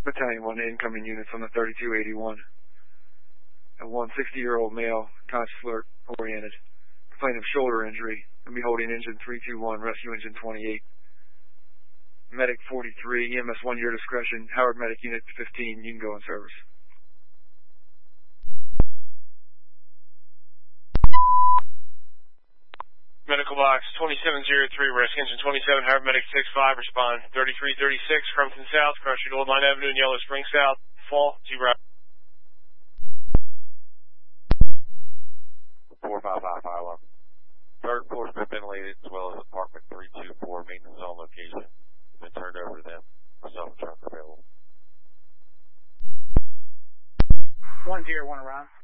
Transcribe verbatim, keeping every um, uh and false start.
Battalion one incoming units on the thirty-two eighty-one. A one sixty-year-old male, conscious alert, oriented. Complaint of shoulder injury. Going to be holding engine three two one, rescue engine twenty-eight. Medic forty-three, E M S one, your discretion. Howard Medic Unit fifteen, you can go in service. Medical box twenty-seven oh three, rescue engine twenty-seven, Howard Medic six five, respond. thirty-three thirty-six, Crumpton South, crossing Old Line Avenue in Yellow Spring South, fall, zero. four five five five one. Third floor has been ventilated as well as apartment three two four, maintenance on location. It's been turned over to them. Myself and truck available. one zero one around.